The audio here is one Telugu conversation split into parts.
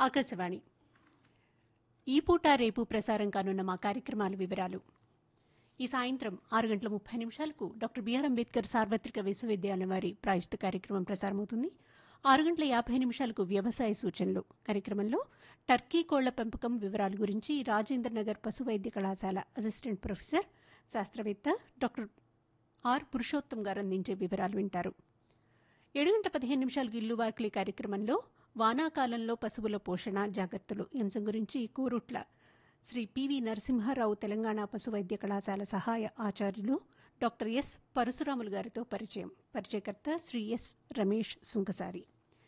ఆకాశవాణి ఈ పూట రేపు ప్రసారం కానున్న మా కార్యక్రమాల వివరాలు. ఈ సాయంత్రం 6:30 డాక్టర్ బిఆర్ అంబేద్కర్ సార్వత్రిక విశ్వవిద్యాలయం వారి ప్రాయశ్చిత కార్యక్రమం ప్రసారమవుతుంది. 6:50 వ్యవసాయ సూచనలు కార్యక్రమంలో టర్కీ కోళ్ల పెంపకం వివరాల గురించి రాజేంద్రనగర్ పశు వైద్య కళాశాల అసిస్టెంట్ ప్రొఫెసర్ శాస్త్రవేత్త డాక్టర్ ఆర్ పురుషోత్తం గారు అందించే వివరాలు వింటారు. 7:15 ఇల్లు వాకిలి కార్యక్రమంలో వానాకాలంలో పశువుల పోషణ జాగ్రత్తలు ఈ అంశం గురించి కోరుట్ల శ్రీ పివి నరసింహారావు తెలంగాణ పశు వైద్య కళాశాల సహాయ ఆచార్యులు డాక్టర్ ఎస్ పరశురాములు గారితో పరిచయకర్త శ్రీ ఎస్ రమేష్ సుంకసారి.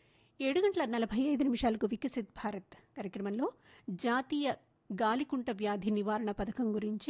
7:45 వికసిత్ భారత్ కార్యక్రమంలో జాతీయ గాలికుంట వ్యాధి నివారణ పథకం గురించి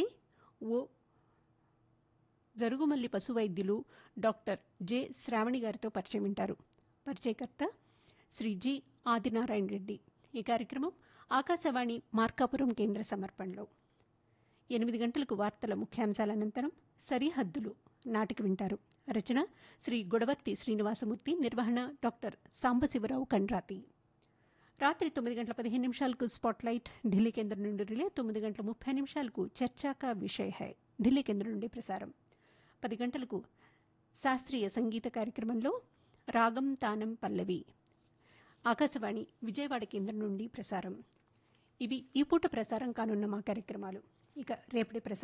జరుగుమల్లి పశు వైద్యులు డాక్టర్ జె శ్రావణి గారితో పరిచయం వింటారు. పరిచయకర్త శ్రీ జి ఆదినారాయణ రెడ్డి. ఈ కార్యక్రమం ఆకాశవాణి మార్కాపురం కేంద్ర సమర్పణలో. 8 గంటలకు వార్తల ముఖ్యాంశాల అనంతరం సరిహద్దులు నాటిక వింటారు. రచన శ్రీ గొడవర్తి శ్రీనివాసమూర్తి. నిర్వహణ డాక్టర్ సాంబశివరావు కండ్రాతి. రాత్రి 9:15 స్పాట్లైట్ ఢిల్లీ కేంద్రం నుండి రిలే. 9:30 చర్చా కా విషయ హై ఢిల్లీ కేంద్రం నుండి ప్రసారం. 10 గంటలకు శాస్త్రీయ సంగీత కార్యక్రమంలో రాగం తానం పల్లవి ఆకాశవాణి విజయవాడ కేంద్రం నుండి ప్రసారం. ఇవి ఈ పూట ప్రసారం కానున్న మా కార్యక్రమాలు. ఇక రేపటి ప్రసారం